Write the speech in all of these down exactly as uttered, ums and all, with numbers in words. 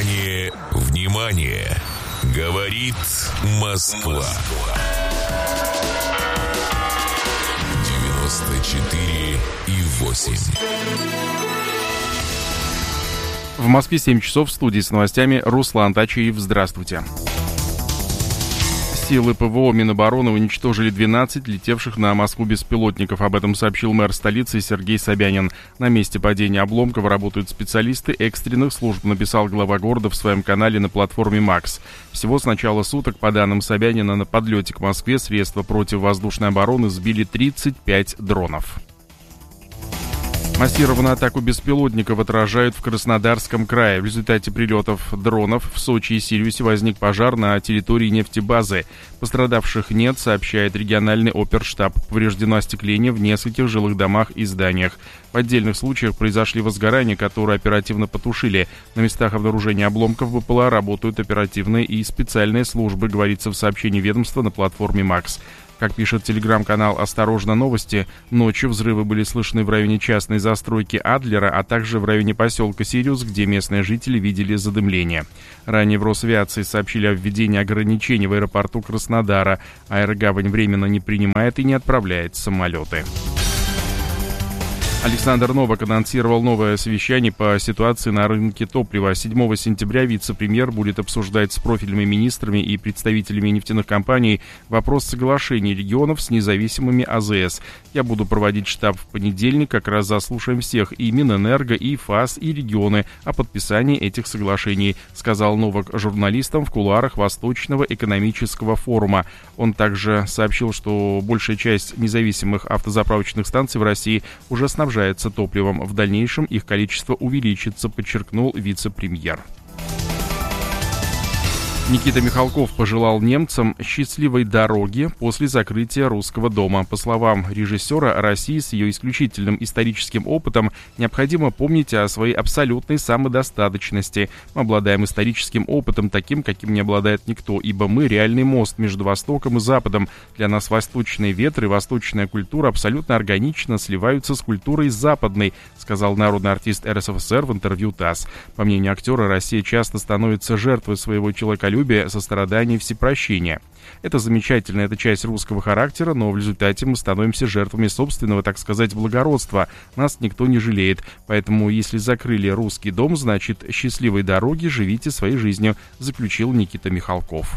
Внимание, внимание! Говорит Москва. девяносто четыре и восемь. В Москве семь часов, в студии с новостями Руслан Тачиев. Здравствуйте. Силы ПВО Минобороны уничтожили двенадцать летевших на Москву беспилотников. Об этом сообщил мэр столицы Сергей Собянин. На месте падения обломков работают специалисты экстренных служб, написал глава города в своем канале на платформе Макс. Всего с начала суток, по данным Собянина, на подлете к Москве средства противовоздушной обороны сбили тридцать пять дронов. Массированную атаку беспилотников отражают в Краснодарском крае. В результате прилетов дронов в Сочи и Сильвусе возник пожар на территории нефтебазы. Пострадавших нет, сообщает региональный оперштаб. Повреждено остекление в нескольких жилых домах и зданиях. В отдельных случаях произошли возгорания, которые оперативно потушили. На местах обнаружения обломков БПЛА работают оперативные и специальные службы, говорится в сообщении ведомства на платформе Макс. Как пишет телеграм-канал «Осторожно, новости», ночью взрывы были слышны в районе частной застройки Адлера, а также в районе поселка Сириус, где местные жители видели задымление. Ранее в Росавиации сообщили о введении ограничений в аэропорту Краснодара. Аэрогавань временно не принимает и не отправляет самолеты. Александр Новак анонсировал новое совещание по ситуации на рынке топлива. седьмого сентября вице-премьер будет обсуждать с профильными министрами и представителями нефтяных компаний вопрос соглашений регионов с независимыми АЗС. Я буду проводить штаб в понедельник, как раз заслушаем всех, и Минэнерго, и ФАС, и регионы о подписании этих соглашений, сказал Новак журналистам в кулуарах Восточного экономического форума. Он также сообщил, что большая часть независимых автозаправочных станций в России уже снабжается топливом. В дальнейшем их количество увеличится, подчеркнул вице-премьер. Никита Михалков пожелал немцам счастливой дороги после закрытия Русского дома. По словам режиссера, России с ее исключительным историческим опытом необходимо помнить о своей абсолютной самодостаточности. Мы обладаем историческим опытом, таким, каким не обладает никто, ибо мы реальный мост между Востоком и Западом. Для нас восточные ветры, восточная культура абсолютно органично сливаются с культурой западной, сказал народный артист эр эс эф эс эр в интервью ТАСС. По мнению актера, Россия часто становится жертвой своего человеколюбия, сострадания и всепрощения. Это замечательно, это часть русского характера, но в результате мы становимся жертвами собственного, так сказать, благородства. Нас никто не жалеет. Поэтому, если закрыли Русский дом, значит, счастливой дороги, живите своей жизнью, заключил Никита Михалков.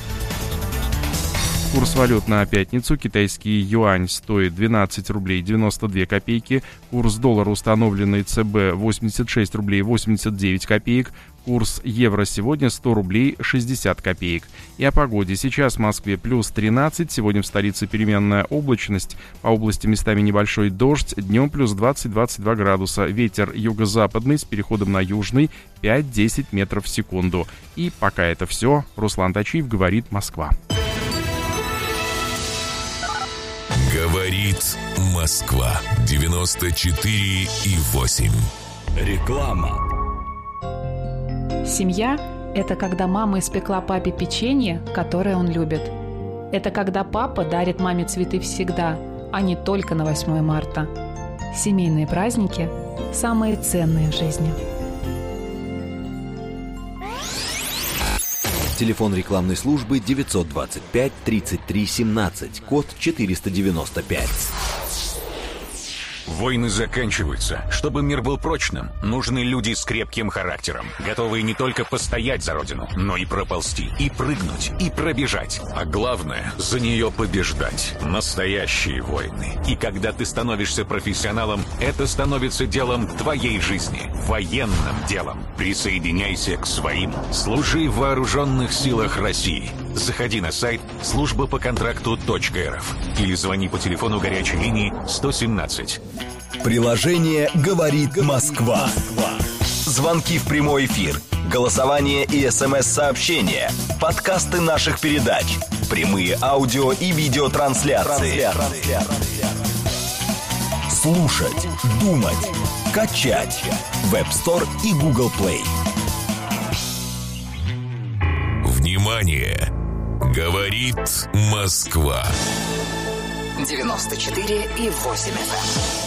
Курс валют на пятницу. Китайский юань стоит двенадцать рублей девяносто две копейки. Курс доллара, установленный ЦБ, восемьдесят шесть рублей восемьдесят девять копеек. Курс евро сегодня сто рублей шестьдесят копеек. И о погоде. Сейчас в Москве плюс тринадцать. Сегодня в столице переменная облачность. По области местами небольшой дождь. Днем плюс двадцать - двадцать два градуса. Ветер юго-западный с переходом на южный пять-десять метров в секунду. И пока это все. Руслан Тачиев, говорит Москва. Говорит Москва. девяносто четыре и восемь. Реклама. Семья – это когда мама испекла папе печенье, которое он любит. Это когда папа дарит маме цветы всегда, а не только на восьмое марта. Семейные праздники – самые ценные в жизни. Телефон рекламной службы девятьсот двадцать пять тридцать три семнадцать, код четыреста девяносто пять. Войны заканчиваются. Чтобы мир был прочным, нужны люди с крепким характером, готовые не только постоять за родину, но и проползти, и прыгнуть, и пробежать. А главное, за нее побеждать. Настоящие войны. И когда ты становишься профессионалом, это становится делом твоей жизни. Военным делом. Присоединяйся к своим. Служи в вооруженных силах России. Заходи на сайт служба по контракту точка эр эф или звони по телефону горячей линии сто семнадцать. Приложение «Говорит Москва». Звонки в прямой эфир, голосование и смс-сообщения, подкасты наших передач, прямые аудио и видеотрансляции. Слушать, думать, качать. Web Store и Google Play. Внимание! Говорит Москва. девяносто четыре и восемь эф эм.